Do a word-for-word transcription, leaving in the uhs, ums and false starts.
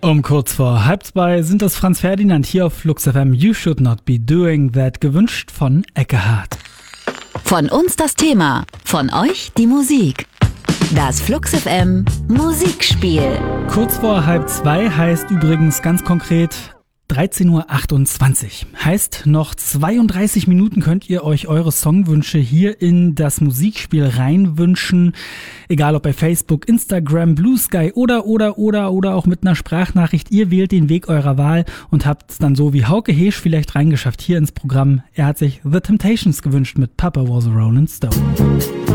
Um kurz vor halb zwei sind das Franz Ferdinand hier auf Flux F M. You should not be doing that. Gewünscht von Eckehard. Von uns das Thema, von euch die Musik. Das Flux F M Musikspiel. Kurz vor halb zwei heißt übrigens ganz konkret dreizehn Uhr achtundzwanzig. Heißt, noch zweiunddreißig Minuten könnt ihr euch eure Songwünsche hier in das Musikspiel reinwünschen. Egal ob bei Facebook, Instagram, Blue Sky oder, oder, oder, oder auch mit einer Sprachnachricht. Ihr wählt den Weg eurer Wahl und habt es dann so wie Hauke Heesch vielleicht reingeschafft hier ins Programm. Er hat sich The Temptations gewünscht mit Papa Was a Rolling Stone.